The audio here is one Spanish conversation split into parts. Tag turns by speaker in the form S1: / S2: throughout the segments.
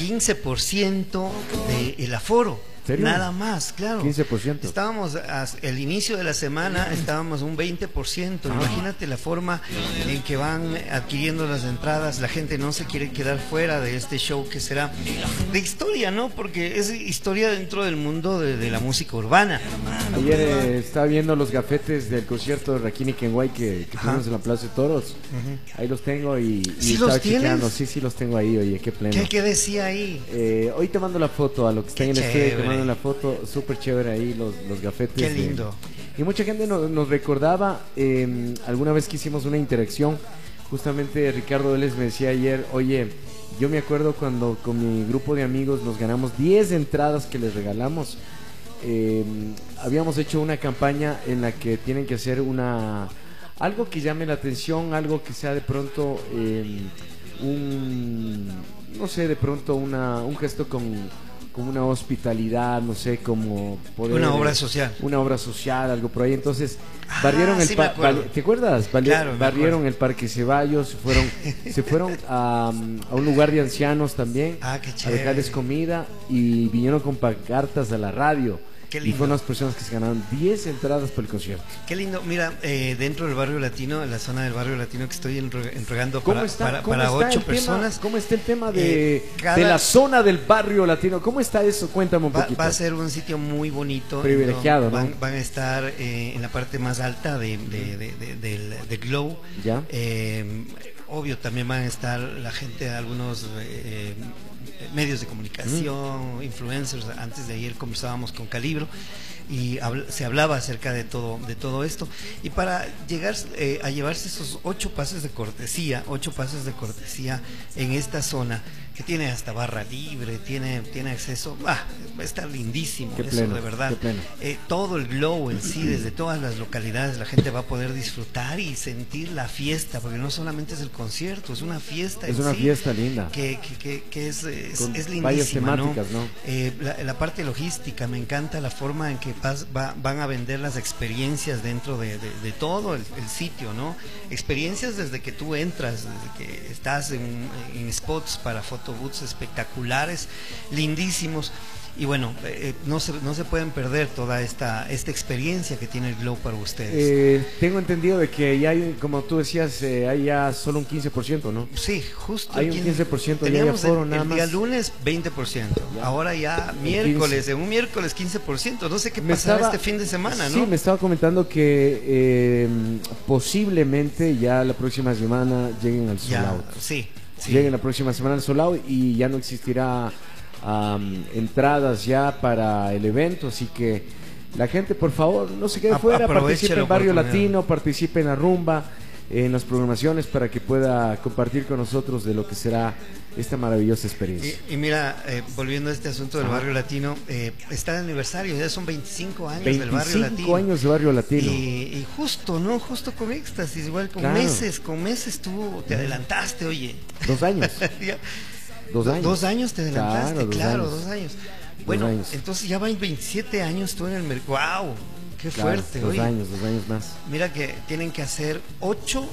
S1: 15% del aforo.
S2: ¿Serio?
S1: Nada más, claro.
S2: 15%.
S1: Estábamos, el inicio de la semana, estábamos un 20%. Imagínate la forma en que van adquiriendo las entradas. La gente no se quiere quedar fuera de este show que será de historia, ¿no? Porque es historia dentro del mundo de la música urbana.
S2: Ayer estaba viendo los gafetes del concierto de Rakim y Kenway que tuvimos en la Plaza de Toros. Ahí los tengo y
S1: ¿Sí
S2: estaba
S1: los tienes?
S2: chequeando. Sí, los tengo ahí, oye, qué pleno.
S1: ¿Qué decía ahí?
S2: Hoy te mando la foto a lo que está
S1: Qué
S2: en el estudio, te
S1: chévere.
S2: mando la foto, súper chévere ahí los gafetes.
S1: Qué lindo.
S2: Y mucha gente nos recordaba, alguna vez que hicimos una interacción, justamente Ricardo Vélez me decía ayer, oye, yo me acuerdo cuando con mi grupo de amigos nos ganamos 10 entradas que les regalamos. Habíamos hecho una campaña en la que tienen que hacer algo que llame la atención, algo que sea de pronto no sé, de pronto un gesto con una hospitalidad, no sé, como poder,
S1: Una obra social.
S2: Una obra social, algo por ahí. Entonces, barrieron
S1: sí me acuerdo.
S2: ¿te acuerdas?
S1: Claro, me
S2: barrieron
S1: acuerdo.
S2: el Parque Ceballos, se fueron a un lugar de ancianos también,
S1: Qué
S2: a
S1: chévere.
S2: dejarles comida y vinieron con pancartas a la radio.
S1: Qué
S2: Y
S1: lindo.
S2: fueron las personas que se ganaron 10 entradas para el concierto.
S1: Qué lindo. Mira, dentro del barrio latino, en la zona del barrio latino que estoy entregando
S2: ¿Cómo
S1: para,
S2: está,
S1: para,
S2: cómo
S1: para
S2: está
S1: 8
S2: el
S1: personas.
S2: tema, ¿cómo está el tema de
S1: cada-
S2: la zona del barrio latino? ¿Cómo está eso? Cuéntame un poquito.
S1: Va a ser un sitio muy bonito.
S2: Privilegiado, ¿no?
S1: Van a estar en la parte más alta del Glow.
S2: ¿Ya?
S1: Obvio, también van a estar la gente, algunos medios de comunicación, influencers. Antes de ayer conversábamos con Calibro y se hablaba acerca de todo esto. Y para llegar a llevarse esos 8 pases de cortesía en esta zona, que tiene hasta barra libre, tiene acceso, va a estar lindísimo.
S2: Qué
S1: eso
S2: pleno,
S1: de verdad.
S2: qué pleno.
S1: Todo el Glow en sí, desde todas las localidades, la gente va a poder disfrutar y sentir la fiesta, porque no solamente es el concierto, es una fiesta.
S2: Es
S1: en
S2: una
S1: sí,
S2: fiesta linda.
S1: que es
S2: Con
S1: lindísima,
S2: varias temáticas, ¿no?
S1: La parte logística, me encanta la forma en que van a vender las experiencias dentro de todo el sitio, ¿no? Experiencias desde que tú entras, desde que estás en spots para photobooths espectaculares, lindísimos. Y bueno, no se pueden perder toda esta experiencia que tiene el Glow para ustedes.
S2: Tengo entendido de que ya hay, como tú decías, hay ya solo un 15%, ¿no?
S1: Sí, justo.
S2: Hay un 15% ya de
S1: teníamos
S2: aforo,
S1: el
S2: nada
S1: día
S2: más.
S1: lunes 20%.
S2: Ya.
S1: Ahora ya miércoles, en un miércoles 15%. No sé qué
S2: Me
S1: pasará
S2: estaba-
S1: este fin de semana,
S2: Sí,
S1: ¿no?
S2: me estaba comentando que posiblemente ya la próxima semana lleguen al sold
S1: Ya,
S2: out.
S1: sí.
S2: Lleguen la próxima semana al sold out y ya no existirá entradas ya para el evento, así que la gente, por favor, no se quede fuera,
S1: Aproveche
S2: participe
S1: la
S2: en Barrio
S1: oportunidad.
S2: Latino, participe en la rumba, en las programaciones para que pueda compartir con nosotros de lo que será esta maravillosa experiencia.
S1: Y mira, volviendo a este asunto del barrio latino, está el aniversario, ya son 25 años del barrio
S2: 25
S1: latino.
S2: años de Barrio Latino.
S1: Y justo, ¿no? Justo con éxtasis, igual con
S2: Claro.
S1: meses tú te adelantaste, oye.
S2: 2 años.
S1: Ya.
S2: 2 años.
S1: 2 años te adelantaste,
S2: Claro, 2
S1: 2 años.
S2: 2
S1: Bueno,
S2: años.
S1: entonces ya van 27 años tú en el mercado. ¡Wow! ¡Qué
S2: Claro,
S1: fuerte!
S2: 2
S1: oye.
S2: años más.
S1: Mira que tienen que hacer 8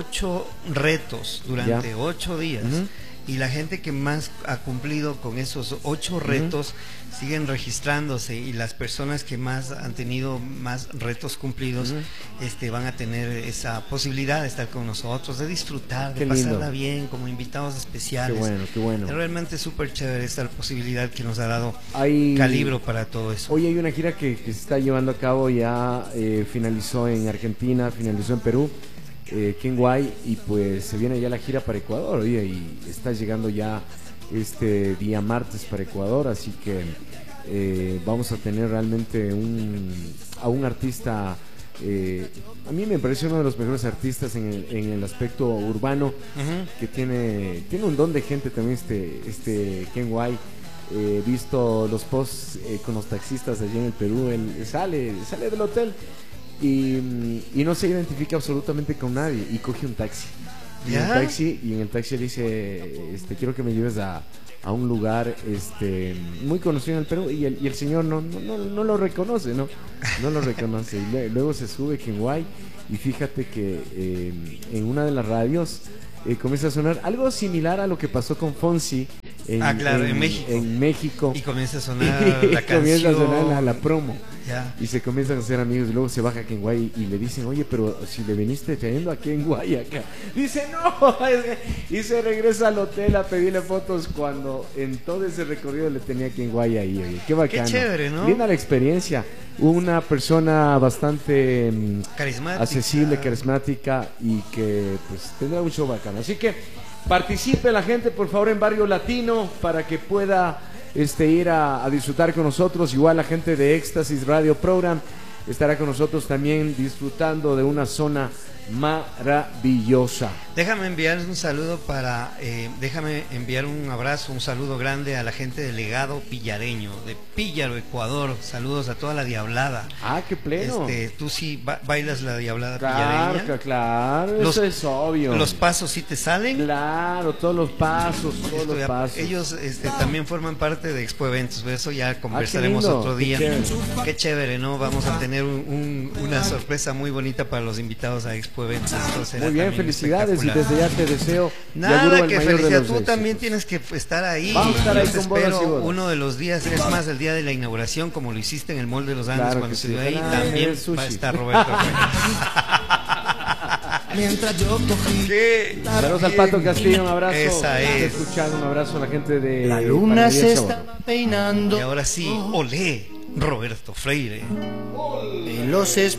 S1: retos durante
S2: Ya.
S1: 8 días.
S2: Ujú.
S1: Y la gente que más ha cumplido con esos 8 retos siguen registrándose, y las personas que más han tenido más retos cumplidos van a tener esa posibilidad de estar con nosotros, de disfrutar, de
S2: Qué lindo.
S1: pasarla bien como invitados especiales.
S2: Qué bueno.
S1: Realmente es súper chévere esta posibilidad que nos ha dado
S2: Hay-
S1: Calibro para todo eso.
S2: Hoy hay una gira que se está llevando a cabo, ya finalizó en Argentina, finalizó en Perú, Kenway, y pues se viene ya la gira para Ecuador, oye, y está llegando ya este día martes para Ecuador, así que vamos a tener realmente a un artista, a mí me parece uno de los mejores artistas en el aspecto urbano, que tiene un don de gente también, este Kenway. He visto los posts con los taxistas allí en el Perú. Él sale del hotel y no se identifica absolutamente con nadie y coge un taxi. Y en el taxi dice, quiero que me lleves a un lugar muy conocido en el Perú, y el señor no lo reconoce, no lo reconoce. Y luego se sube Kenway, y fíjate que en una de las radios comienza a sonar algo similar a lo que pasó con Fonsi
S1: claro, en México.
S2: En México.
S1: Y comienza a sonar la canción.
S2: Comienza a sonar la promo.
S1: Ya.
S2: Y se comienzan a hacer amigos. Y luego se baja a Kenway y le dicen, oye, pero si le viniste trayendo a Kenway acá. Dice, no. Y se regresa al hotel a pedirle fotos cuando en todo ese recorrido le tenía Kenway ahí. Oye, qué bacano.
S1: Qué chévere, ¿no?
S2: Linda la experiencia. Una persona bastante
S1: carismática,
S2: accesible, carismática y que pues tendrá un show bacano. Así que participe la gente, por favor, en Barrio Latino para que pueda ir a disfrutar con nosotros. Igual la gente de Éxtasis Radio Program estará con nosotros también disfrutando de una zona maravillosa.
S1: Déjame enviar un saludo déjame enviar un abrazo, un saludo grande a la gente del Legado Pillareño, de Píllaro, Ecuador. Saludos a toda la diablada.
S2: Ah, qué pleno.
S1: Tú sí bailas la diablada
S2: claro,
S1: pillareña.
S2: Claro, eso es obvio.
S1: ¿Los pasos sí te salen?
S2: Claro, todos los pasos,
S1: Ellos también forman parte de Expo Eventos, de eso ya conversaremos otro día. Qué chévere, ¿no? Vamos a tener una sorpresa muy bonita para los invitados a Expo Eventos.
S2: Muy bien, felicidades y desde ya te deseo.
S1: Nada, que felicidad. Tú también tienes que estar ahí.
S2: Vamos a estar ahí con bodas y bodas.
S1: Uno de los días, es más, el día de la inauguración, como lo hiciste en el Mall de los Andes, cuando se dio ahí, también va a estar Roberto.
S3: Mientras yo cogí.
S2: Saludos al Pato Castillo, un abrazo.
S1: Esa es.
S2: Escuchando, un abrazo a la gente de
S3: La luna se está peinando.
S1: Y ahora sí, olé, Roberto Freire.
S3: En los